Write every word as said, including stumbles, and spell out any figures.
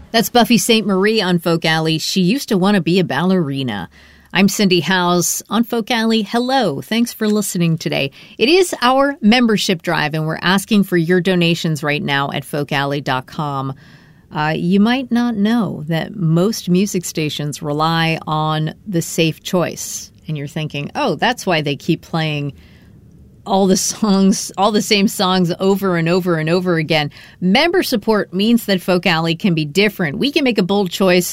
That's Buffy Sainte Marie on Folk Alley. She used to want to be a ballerina. I'm Cindy Howes on Folk Alley. Hello. Thanks for listening today. It is our membership drive, and we're asking for your donations right now at folk alley dot com. Uh, you might not know that most music stations rely on the safe choice. And you're thinking, oh, that's why they keep playing all the songs, all the same songs over and over and over again. Member support means that Folk Alley can be different. We can make a bold choice